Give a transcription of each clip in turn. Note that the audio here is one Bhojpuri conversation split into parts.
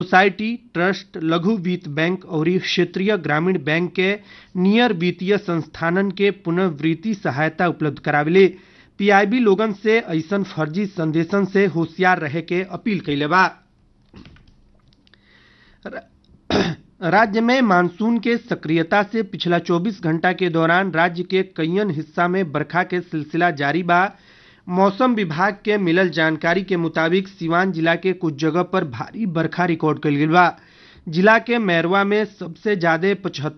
सोसाइटी, ट्रस्ट, लघु वित्त बैंक और क्षेत्रीय ग्रामीण बैंक के नियर वित्तीय संस्थानन के पुनर्वृत्ति सहायता उपलब्ध करावेले। पीआईबी लोगन से ऐसन फर्जी संदेशन से होशियार रहे के अपील कैले बा। राज्य में मानसून के सक्रियता से पिछला 24 घंटा के दौरान राज्य के कईयन हिस्सा में बरखा के सिलसिला जारी बा। मौसम विभाग के मिलल जानकारी के मुताबिक सिवान जिला के कुछ जगह पर भारी बरखा रिकॉर्ड कइल गइल बा। जिला के मैरवा में सबसे ज्यादा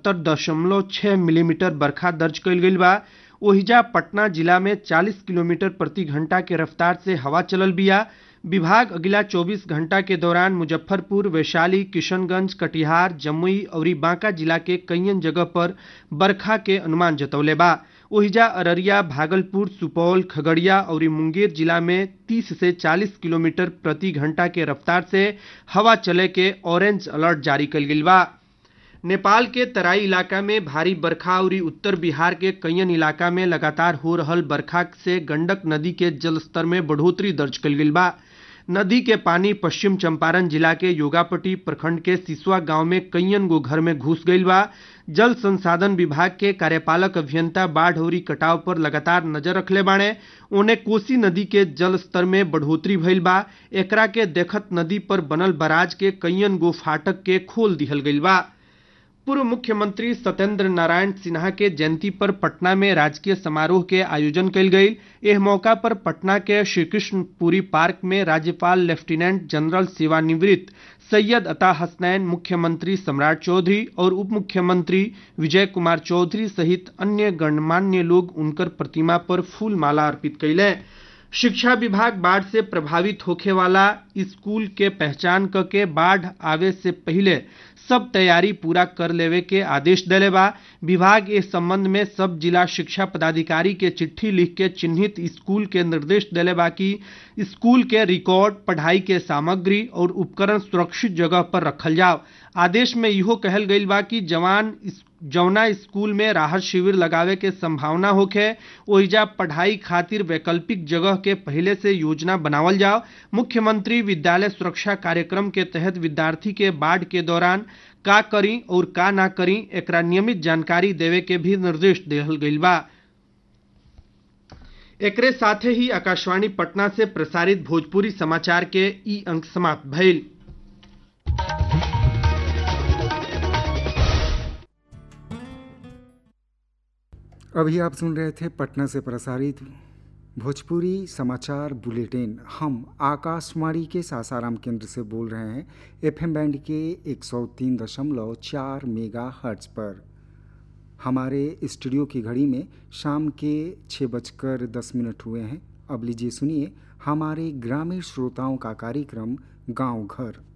75.6 मिलीमीटर बरखा दर्ज कइल गइल बा। ओहिजा पटना जिला में 40 किलोमीटर प्रति घंटा के रफ्तार से हवा चलल बिया। विभाग अगला 24 घंटा के दौरान मुजफ्फरपुर, वैशाली, किशनगंज, कटिहार, जमुई और बांका जिला के कईयन जगह पर बरखा के अनुमान जतौले बा। ओहिजा अररिया, भागलपुर, सुपौल, खगड़िया और मुंगेर जिला में 30 से 40 किलोमीटर प्रति घंटा के रफ्तार से हवा चले के ऑरेंज अलर्ट जारी कइल गइल बा। नेपाल के तराई इलाका में भारी बरखा और उत्तर बिहार के कईयन इलाका में लगातार हो रहल बरखा से गंडक नदी के जलस्तर में बढ़ोतरी दर्ज कइल गइल बा। नदी के पानी पश्चिम चंपारण जिला के योगापट्टी प्रखंड के सिसवा गांव में कईयन गो घर में घुस गइल बा। जल संसाधन विभाग के कार्यपालक अभियंता बाढ़ और कटाव पर लगातार नजर रखले बाणे। ओने कोसी नदी के जल स्तर में बढ़ोतरी भइल बा। एकरा के देखत नदी पर बनल बराज के कईयन गो फाटक के खोल दिहल गइल बा। पूर्व मुख्यमंत्री सत्येंद्र नारायण सिन्हा के जयंती पर पटना में राजकीय समारोह के आयोजन कइल गइल। एह मौका पर पटना के श्रीकृष्णपुरी पार्क में राज्यपाल लेफ्टिनेंट जनरल सेवानिवृत्त सैयद अता हसनैन, मुख्यमंत्री सम्राट चौधरी और उप मुख्यमंत्री विजय कुमार चौधरी सहित अन्य गणमान्य लोग उनकर प्रतिमा पर फूल माला अर्पित कइले। शिक्षा विभाग बाढ़ से प्रभावित होखे वाला स्कूल के पहचान करके बाढ़ आवे से पहले सब तैयारी पूरा कर लेवे के आदेश देले बा। विभाग इस संबंध में सब जिला शिक्षा पदाधिकारी के चिट्ठी लिख के चिन्हित स्कूल के निर्देश देले बा कि स्कूल के रिकॉर्ड, पढ़ाई के सामग्री और उपकरण सुरक्षित जगह पर रखल जाओ। आदेश में इहो कहल गइल बा कि जौना स्कूल में राहत शिविर लगावे के संभावना होखे ओहिजा पढ़ाई खातिर वैकल्पिक जगह के पहले से योजना बनावल जाओ। मुख्यमंत्री विद्यालय सुरक्षा कार्यक्रम के तहत विद्यार्थी के बाढ़ के दौरान का करी और का ना करी एकरा नियमित जानकारी देवे के भी निर्देश देहल गइल बा। एकरे साथे ही आकाशवाणी पटना से प्रसारित भोजपुरी समाचार के ई अंक समाप्त भइल। अभी आप सुन रहे थे पटना से प्रसारित भोजपुरी समाचार बुलेटिन। हम आकाशवाणी के सासाराम केंद्र से बोल रहे हैं एफएम बैंड के 103.4 मेगाहर्ट्ज पर। हमारे स्टूडियो की घड़ी में शाम के 6:10 हुए हैं। अब लीजिए सुनिए हमारे ग्रामीण श्रोताओं का कार्यक्रम गांव घर।